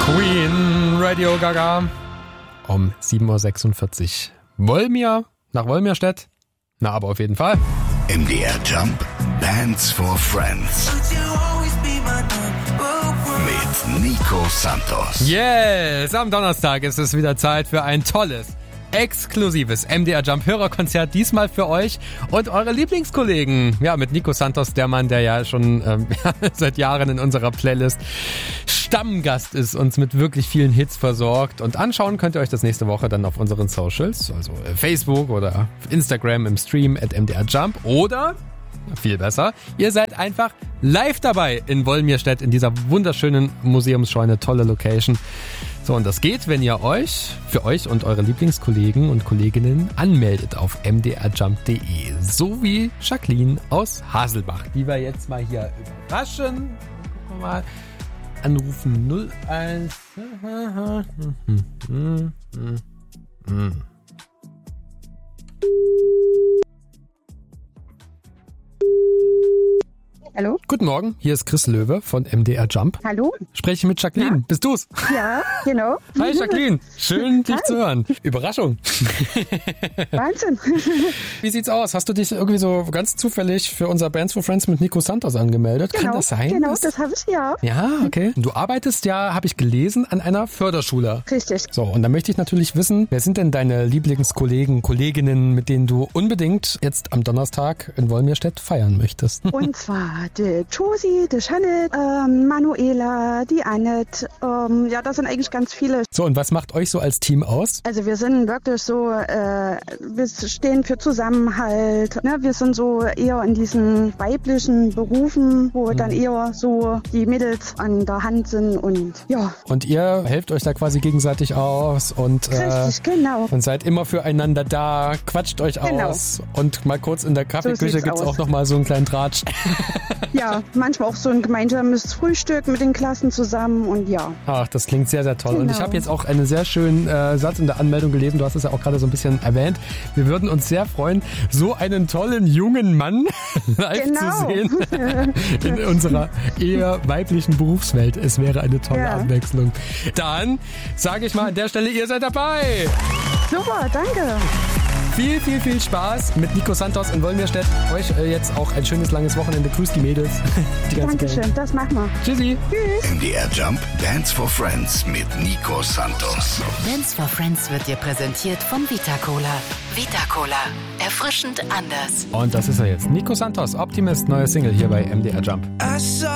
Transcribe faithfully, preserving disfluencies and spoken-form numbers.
Queen, Radio Gaga. Um sieben Uhr sechsundvierzig. Wolmir, nach Wolmirstedt. Na, aber auf jeden Fall. M D R Jump, Bands for Friends. Mit Nico Santos. Yes, am Donnerstag ist es wieder Zeit für ein tolles, exklusives M D R Jump Hörerkonzert, diesmal für euch und eure Lieblingskollegen. Ja, mit Nico Santos, der Mann, der ja schon ähm, seit Jahren in unserer Playlist Stammgast ist, uns mit wirklich vielen Hits versorgt. Und anschauen könnt ihr euch das nächste Woche dann auf unseren Socials, also Facebook oder Instagram im Stream at M D R Jump oder... viel besser, ihr seid einfach live dabei in Wolmirstedt in dieser wunderschönen Museumsscheune, tolle Location. So, und das geht, wenn ihr euch, für euch und eure Lieblingskollegen und Kolleginnen anmeldet auf m d r jump punkt d e. So wie Jacqueline aus Haselbach, die wir jetzt mal hier überraschen. Gucken wir mal. Anrufen null eins. Hallo? Guten Morgen, hier ist Chris Löwe von M D R Jump. Hallo? Spreche mit Jacqueline. Ja? Bist du's? Ja, genau. Hi Jacqueline, schön dich Hi. zu hören. Überraschung. Wahnsinn. Wie sieht's aus? Hast du dich irgendwie so ganz zufällig für unser Bands for Friends mit Nico Santos angemeldet? Genau, Kann das sein? genau, dass- das habe ich ja. Ja, okay. Du arbeitest ja, habe ich gelesen, an einer Förderschule. Richtig. So, und da möchte ich natürlich wissen, wer sind denn deine Lieblingskollegen, Kolleginnen, mit denen du unbedingt jetzt am Donnerstag in Wolmirstedt feiern möchtest? Und zwar die Josie, die Janet, ähm, Manuela, die Annette. Ähm, ja, das sind eigentlich ganz viele. So, und was macht euch so als Team aus? Also wir sind wirklich so, äh, wir stehen für Zusammenhalt. Ne? Wir sind so eher in diesen weiblichen Berufen, wo dann eher so die Mädels an der Hand sind und ja. Und ihr helft euch da quasi gegenseitig aus und, äh, Richtig, genau. und seid immer füreinander da, quatscht euch Genau. aus und mal kurz in der Kaffeeküche sieht's gibt's aus. auch nochmal so einen kleinen Tratsch. Ja, manchmal auch so ein gemeinsames Frühstück mit den Klassen zusammen und ja. Ach, das klingt sehr, sehr toll. Und ich Genau. habe jetzt auch einen sehr schönen äh, Satz in der Anmeldung gelesen. Du hast es ja auch gerade so ein bisschen erwähnt. Wir würden uns sehr freuen, so einen tollen jungen Mann live Genau. zu sehen in unserer eher weiblichen Berufswelt. Es wäre eine tolle Ja. Abwechslung. Dann sage ich mal an der Stelle, ihr seid dabei. Super, danke. Viel, viel, viel Spaß mit Nico Santos in Wolmirstedt. Euch äh, jetzt auch ein schönes langes Wochenende. Grüßt die Mädels. Die ganze Gang. Dankeschön, das machen wir. Tschüssi. M D R Jump, Bands for Friends mit Nico Santos. Bands for Friends wird dir präsentiert von Vita Cola. Vita Cola. Erfrischend anders. Und das ist er jetzt. Nico Santos, Optimist, neue Single hier bei M D R Jump. I saw